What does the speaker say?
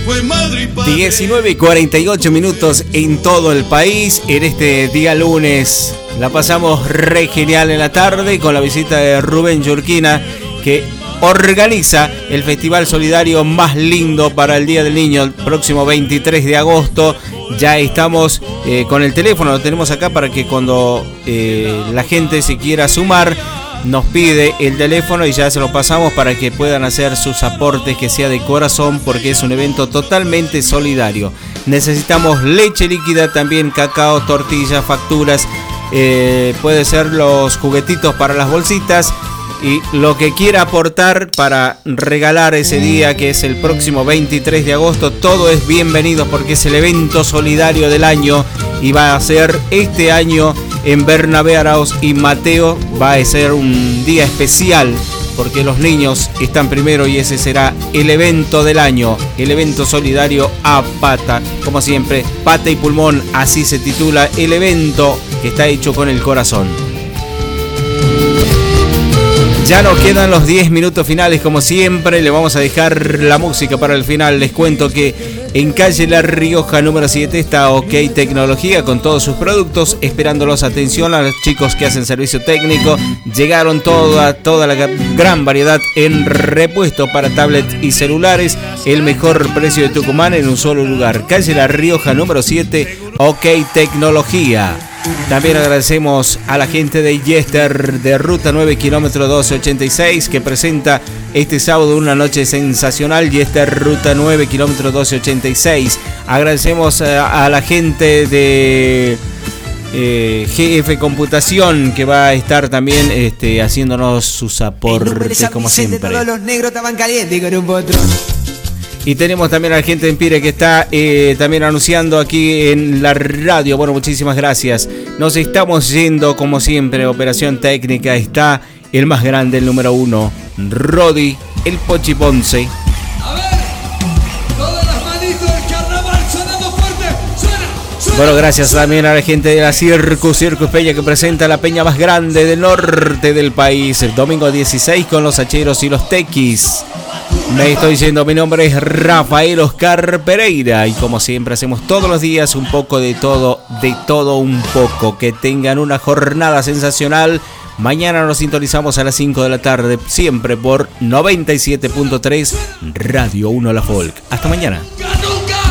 19:48 minutos en todo el país. En este día lunes la pasamos re genial en la tarde con la visita de Rubén Yurquina, que organiza el festival solidario más lindo para el Día del Niño el próximo 23 de agosto. Ya estamos con el teléfono, lo tenemos acá para que cuando la gente se quiera sumar nos pide el teléfono y ya se lo pasamos para que puedan hacer sus aportes, que sea de corazón, porque es un evento totalmente solidario. Necesitamos leche líquida, también cacao, tortillas, facturas, puede ser los juguetitos para las bolsitas y lo que quiera aportar para regalar ese día, que es el próximo 23 de agosto. Todo es bienvenido porque es el evento solidario del año y va a ser este año en Bernabé Arauz y Mateo. Va a ser un día especial porque los niños están primero y ese será el evento del año, el evento solidario a pata, como siempre, pata y pulmón, así se titula el evento que está hecho con el corazón. Ya nos quedan los 10 minutos finales, como siempre, le vamos a dejar la música para el final. Les cuento que en calle La Rioja número 7 está OK Tecnología con todos sus productos, esperándolos. Atención a los chicos que hacen servicio técnico, llegaron toda la gran variedad en repuesto para tablet y celulares, el mejor precio de Tucumán en un solo lugar. Calle La Rioja número 7, OK Tecnología. También agradecemos a la gente de Yester de Ruta 9, kilómetro 1286, que presenta este sábado una noche sensacional. Yester Ruta 9, kilómetro 1286. Agradecemos a la gente de GF Computación, que va a estar también haciéndonos sus aportes como siempre. Todos los negros estaban calientes con un potrón. Y tenemos también a la gente de Empire que está también anunciando aquí en la radio. Bueno, muchísimas gracias. Nos estamos yendo como siempre. Operación técnica está el más grande, el número 1, Rodi, el Pochi Ponce. A ver, todas las manitos del carnaval sonando fuerte. Suena. Bueno, gracias también a la gente de la Circus Peña, que presenta la peña más grande del norte del país. El domingo 16 con los hacheros y los tequis. Me estoy yendo, mi nombre es Rafael Oscar Pereira y como siempre hacemos todos los días un poco de todo un poco. Que tengan una jornada sensacional. Mañana nos sintonizamos a las 5 de la tarde, siempre por 97.3 Radio 1 La Folk. Hasta mañana.